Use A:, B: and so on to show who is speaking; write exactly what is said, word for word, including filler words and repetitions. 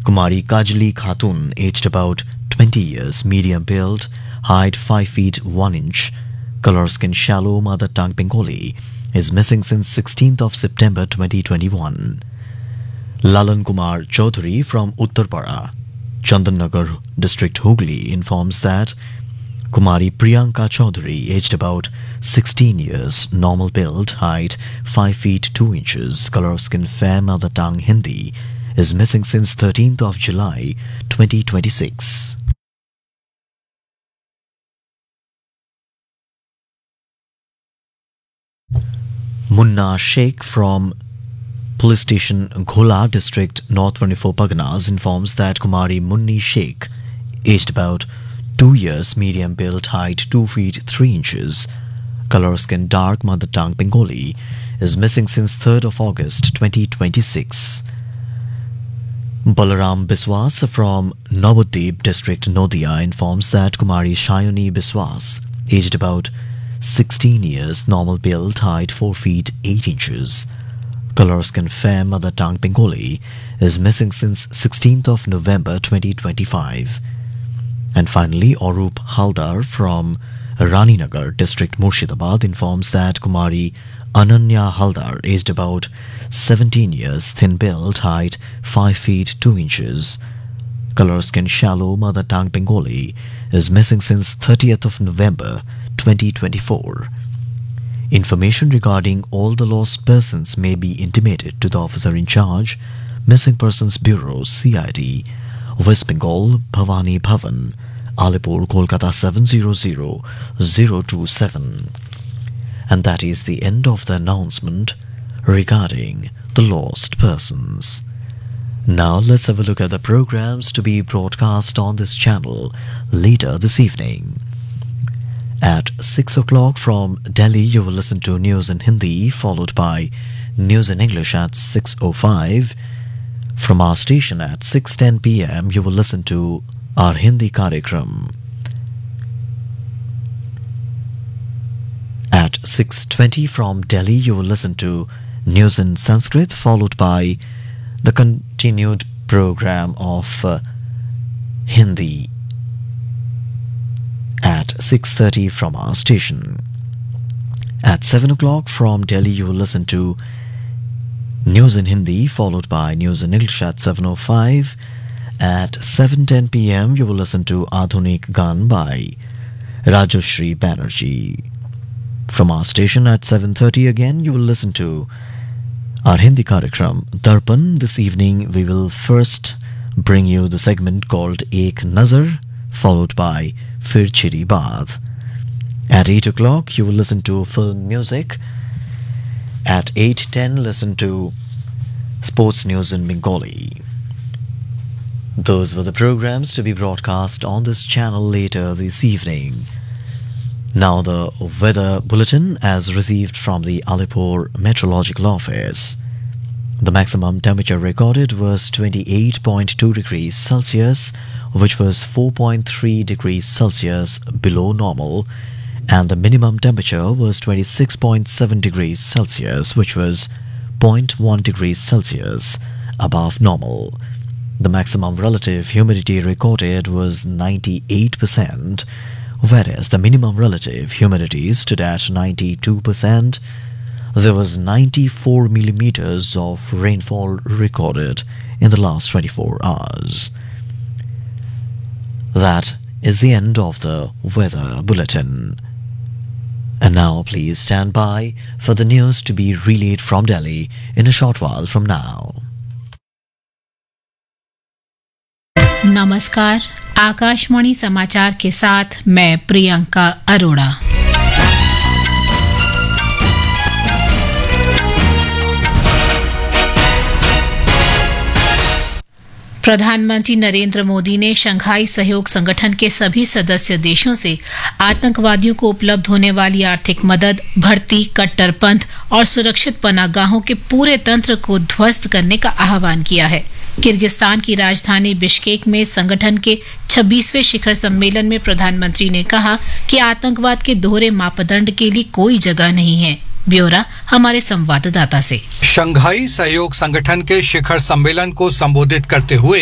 A: Kumari Kajli Khatun, aged about twenty years, medium build, height five feet one inch, color skin shallow, mother tongue Bengali, is missing since sixteenth of September twenty twenty-one. Lalan Kumar Chaudhary from Uttarpara, Chandannagar district Hooghly, informs that Kumari Priyanka Chaudhary, aged about sixteen years, normal build, height five feet two inches, color skin fair, mother tongue Hindi, is missing since thirteenth of July twenty twenty-six. Munna Sheikh from Police Station Ghola District, North twenty-four Parganas, informs that Kumari Munni Sheikh, aged about two years, medium build, height two feet three inches, color skin dark, mother tongue Bengali, is missing since third of August twenty twenty-six. Balaram Biswas from Nawadeep District, Nodia, informs that Kumari Shayoni Biswas, aged about sixteen years, normal build, height four feet eight inches, color skin fair, mother tongue Bengali, is missing since sixteenth of November twenty twenty-five. And finally, Arup Haldar from Raninagar District, Murshidabad, informs that Kumari Ananya Haldar, aged about seventeen years, thin build, height five feet two inches, color skin shallow, mother tongue Bengali, is missing since thirtieth of November twenty twenty-four. Information regarding all the lost persons may be intimated to the officer in charge, Missing Persons Bureau, C I D, West Bengal, Bhavani Bhavan, Alipur, Kolkata seven zero zero zero two seven. And that is the end of the announcement regarding the lost persons. Now let's have a look at the programs to be broadcast on this channel later this evening. At six o'clock from Delhi, you will listen to news in Hindi, followed by news in English at six oh five. From our station at six ten p m, you will listen to our Hindi Karyakram. At six twenty from Delhi, you will listen to news in Sanskrit, followed by the continued program of uh, Hindi at six thirty from our station. At seven o'clock from Delhi, you will listen to news in Hindi, followed by news in English at seven oh five. At seven ten p m, you will listen to Adhunik Gan by Rajashri Banerjee. From our station at seven thirty again, you will listen to our Hindi Karyakram Darpan. This evening, we will first bring you the segment called Ek Nazar, followed by Fir Chiri Baat. At eight o'clock, you will listen to film music. At eight ten, listen to sports news in Bengali. Those were the programs to be broadcast on this channel later this evening. Now the weather bulletin as received from the Alipur Meteorological Office. The maximum temperature recorded was twenty-eight point two degrees Celsius, which was four point three degrees Celsius below normal, and the minimum temperature was twenty-six point seven degrees Celsius, which was zero point one degrees Celsius above normal. The maximum relative humidity recorded was ninety-eight percent, whereas the minimum relative humidity stood at ninety-two percent. There was ninety-four millimeters of rainfall recorded in the last twenty-four hours. That is the end of the weather bulletin. And now please stand by for the news to be relayed from Delhi in a short while from now.
B: नमस्कार, आकाशवाणी समाचार के साथ मैं प्रियंका अरोड़ा। प्रधानमंत्री नरेंद्र मोदी ने Shanghai सहयोग संगठन के सभी सदस्य देशों से आतंकवादियों को उपलब्ध होने वाली आर्थिक मदद, भर्ती, कट्टरपंथ और सुरक्षित पनाहगाहों के पूरे तंत्र को ध्वस्त करने का आह्वान किया है। किर्गिस्तान की राजधानी बिश्केक में संगठन के छब्बीसवें शिखर सम्मेलन में प्रधानमंत्री ने कहा कि आतंकवाद के दोहरे मापदंड के लिए कोई जगह नहीं है। ब्यौरा हमारे संवाददाता से।
C: शंघाई सहयोग संगठन के शिखर सम्मेलन को संबोधित करते हुए